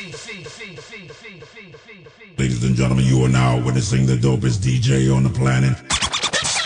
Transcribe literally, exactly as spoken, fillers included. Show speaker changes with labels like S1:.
S1: Ladies and gentlemen, you are now witnessing the dopest D J on the planet.